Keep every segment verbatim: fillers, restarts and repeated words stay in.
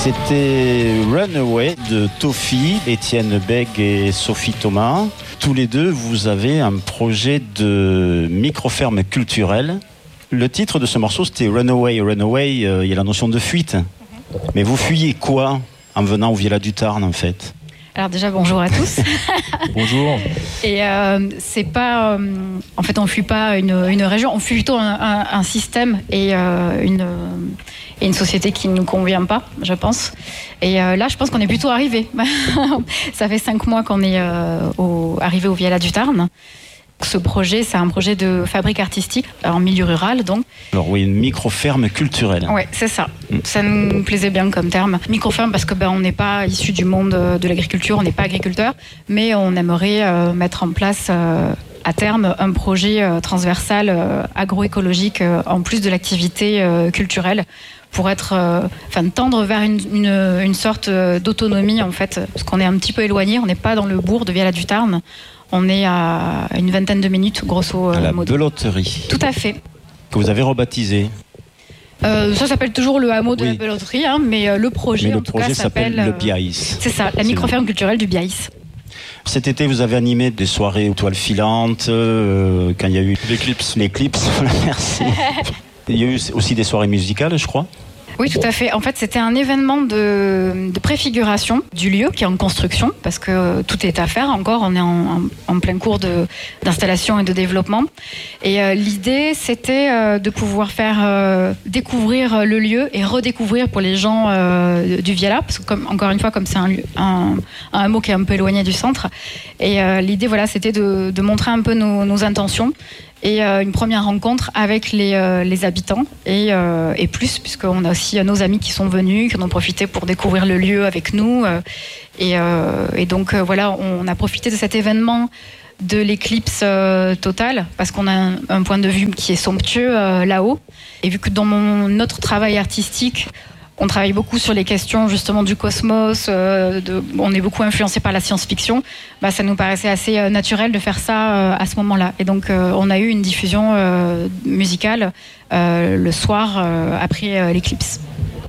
C'était Runaway de Tofi, Étienne Beg et Sophie Thomas. Tous les deux, vous avez un projet de micro-ferme culturelle. Le titre de ce morceau, c'était Runaway. Runaway, euh, il y a la notion de fuite. Mm-hmm. Mais vous fuyez quoi en venant au Viala du Tarn, en fait ? Alors déjà, bonjour à tous. Bonjour. Et euh, c'est pas... Euh, en fait, on fuit pas une, une région, on fuit plutôt un, un, un système et, euh, une, et une société qui ne nous convient pas, je pense. Et euh, là, je pense qu'on est plutôt arrivé. Ça fait cinq mois qu'on est euh, au, arrivé au Viala du Tarn. Ce projet, c'est un projet de fabrique artistique en milieu rural, donc. Alors oui, une micro-ferme culturelle. Oui, c'est ça. Mm. Ça nous plaisait bien comme terme. Micro-ferme parce que ben on n'est pas issu du monde de l'agriculture, on n'est pas agriculteur, mais on aimerait euh, mettre en place euh, à terme un projet euh, transversal euh, agroécologique euh, en plus de l'activité euh, culturelle pour être, euh, enfin tendre vers une, une, une sorte d'autonomie en fait, parce qu'on est un petit peu éloigné, on n'est pas dans le bourg de Viala du Tarn. On est à une vingtaine de minutes, grosso modo. À la Beloterie. Tout à fait. Que vous avez rebaptisé. Euh, ça s'appelle toujours le hameau de oui. la Beloterie, hein, mais euh, le projet, mais le en tout projet cas, s'appelle, s'appelle le Biaïs. C'est ça, la micro-ferme culturelle du Biaïs. Cet été, vous avez animé des soirées aux toiles filantes, euh, quand il y a eu... L'éclipse. L'éclipse, merci. Il y a eu aussi des soirées musicales, je crois. Oui, tout à fait. En fait, c'était un événement de, de préfiguration du lieu qui est en construction, parce que tout est à faire encore. On est en, en, en plein cours de, d'installation et de développement. Et euh, l'idée, c'était euh, de pouvoir faire euh, découvrir le lieu et redécouvrir pour les gens euh, du Viala, parce que comme, encore une fois, comme c'est un, un, un hameau qui est un peu éloigné du centre. Et euh, l'idée, voilà, c'était de, de montrer un peu nos, nos intentions. Et euh, une première rencontre avec les, euh, les habitants et, euh, et plus, puisqu'on a aussi euh, nos amis qui sont venus, qui en ont profité pour découvrir le lieu avec nous. Euh, et, euh, et donc euh, voilà, on a profité de cet événement de l'éclipse euh, totale, parce qu'on a un, un point de vue qui est somptueux euh, là-haut. Et vu que dans mon, notre travail artistique, on travaille beaucoup sur les questions justement du cosmos, euh, de, on est beaucoup influencé par la science-fiction, bah, ça nous paraissait assez euh, naturel de faire ça euh, à ce moment-là. Et donc euh, on a eu une diffusion euh, musicale euh, le soir euh, après euh, l'éclipse.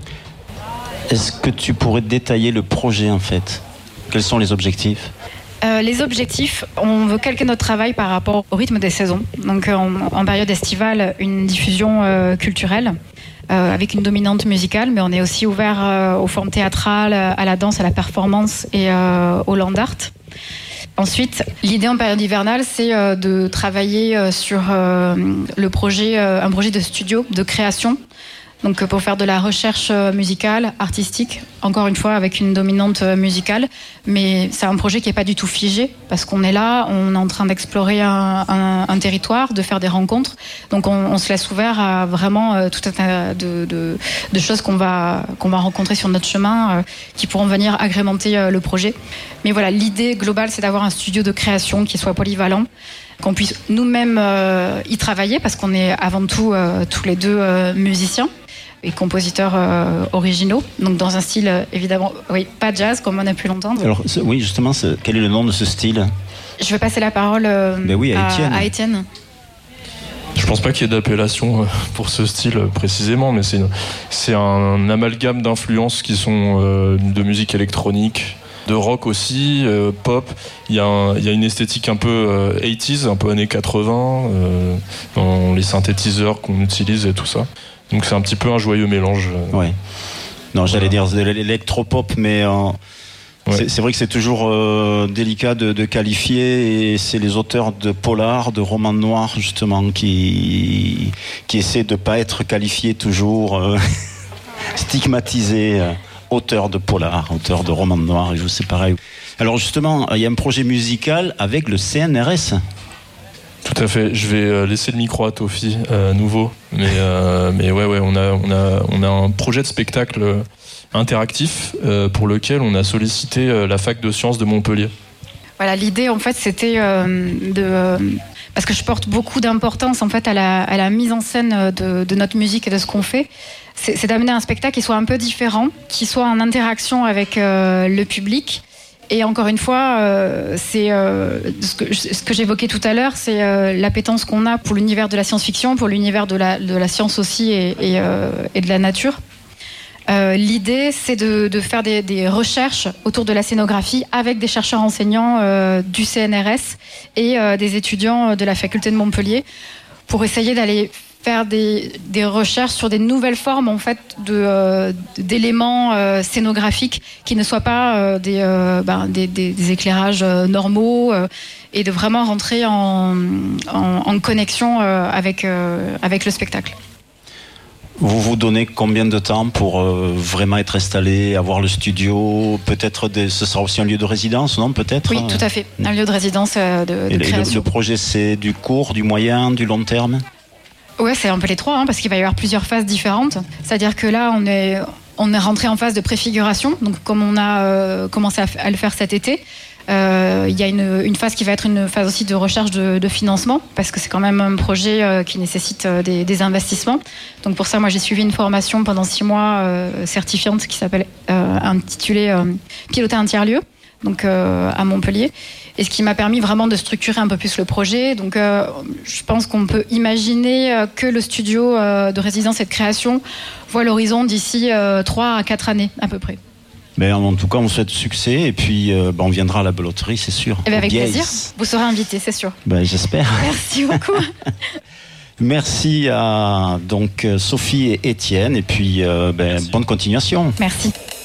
Est-ce que tu pourrais détailler le projet en fait ? Quels sont les objectifs ? Euh, les objectifs, on veut calquer notre travail par rapport au rythme des saisons. Donc en, en période estivale, une diffusion euh, culturelle. Euh, avec une dominante musicale, mais on est aussi ouvert euh, aux formes théâtrales, à la danse, à la performance et euh, au land art. Ensuite, l'idée en période hivernale, c'est euh, de travailler euh, sur euh, le projet, euh, un projet de studio, de création. Donc pour faire de la recherche musicale, artistique, encore une fois avec une dominante musicale, mais c'est un projet qui n'est pas du tout figé, parce qu'on est là, on est en train d'explorer un, un, un territoire, de faire des rencontres, donc on, on se laisse ouvert à vraiment euh, tout un tas de, de, de choses qu'on va, qu'on va rencontrer sur notre chemin, euh, qui pourront venir agrémenter euh, le projet. Mais voilà, l'idée globale, c'est d'avoir un studio de création qui soit polyvalent, qu'on puisse nous-mêmes euh, y travailler, parce qu'on est avant tout euh, tous les deux euh, musiciens et compositeurs euh, originaux, donc dans un style euh, évidemment, oui, pas jazz comme on a pu l'entendre. Alors oui, justement, quel est le nom de ce style ? Je vais passer la parole euh, ben oui, à, Étienne. à Étienne. Je pense pas qu'il y ait d'appellation pour ce style précisément, mais c'est, une, c'est un amalgame d'influences qui sont euh, de musique électronique, de rock aussi, euh, pop. Il y, a un, il y a une esthétique un peu euh, quatre-vingt, un peu années quatre-vingts, euh, dans les synthétiseurs qu'on utilise et tout ça. Donc c'est un petit peu un joyeux mélange. Ouais. Non, j'allais voilà. dire de l'électropop, mais euh, ouais. c'est, c'est vrai que c'est toujours euh, délicat de, de qualifier, et c'est les auteurs de polar, de romans noirs justement, qui qui essaient de pas être qualifiés toujours euh, stigmatisés. Euh, auteurs de polar, auteurs de romans noirs, et je sais pareil. Alors justement, il y a un projet musical avec le C N R S. Tout à fait. Je vais laisser le micro à Tofi à nouveau, mais euh, mais ouais ouais, on a on a on a un projet de spectacle interactif euh, pour lequel on a sollicité la fac de sciences de Montpellier. Voilà, l'idée en fait c'était euh, de euh, parce que je porte beaucoup d'importance en fait à la à la mise en scène de, de notre musique et de ce qu'on fait. C'est, c'est d'amener un spectacle qui soit un peu différent, qui soit en interaction avec euh, le public. Et encore une fois, euh, c'est euh, ce que, ce que j'évoquais tout à l'heure, c'est euh, l'appétence qu'on a pour l'univers de la science-fiction, pour l'univers de la, de la science aussi et, et, euh, et de la nature. Euh, l'idée, c'est de, de faire des, des recherches autour de la scénographie avec des chercheurs enseignants euh, du C N R S et euh, des étudiants de la faculté de Montpellier pour essayer d'aller faire des, des recherches sur des nouvelles formes en fait de, euh, d'éléments euh, scénographiques qui ne soient pas euh, des, euh, ben, des, des, des éclairages euh, normaux euh, et de vraiment rentrer en, en, en connexion euh, avec, euh, avec le spectacle. Vous vous donnez combien de temps pour euh, vraiment être installé, avoir le studio, peut-être des, ce sera aussi un lieu de résidence, non, peut-être? Oui, tout à fait, un lieu de résidence euh, de, de et création. Le, le projet, c'est du court, du moyen, du long terme? Ouais, c'est un peu les trois, hein, parce qu'il va y avoir plusieurs phases différentes. C'est-à-dire que là, on est, on est rentré en phase de préfiguration, donc comme on a euh, commencé à, à le faire cet été. Euh, il y a une, une phase qui va être une phase aussi de recherche de, de financement, parce que c'est quand même un projet euh, qui nécessite euh, des, des investissements. Donc pour ça, moi, j'ai suivi une formation pendant six mois euh, certifiante qui s'appelle euh, intitulée euh, Piloter un tiers-lieu, donc euh, à Montpellier. Et ce qui m'a permis vraiment de structurer un peu plus le projet. Donc, euh, je pense qu'on peut imaginer euh, que le studio euh, de résidence et de création voit l'horizon d'ici euh, trois à quatre années à peu près. Mais en tout cas, on souhaite succès et puis euh, ben, on viendra à la Beloterie, c'est sûr. Et ben avec plaisir. Vous serez invité, c'est sûr. Ben, j'espère. Merci beaucoup. Merci à donc Sophie et Étienne et puis euh, ben, bonne continuation. Merci.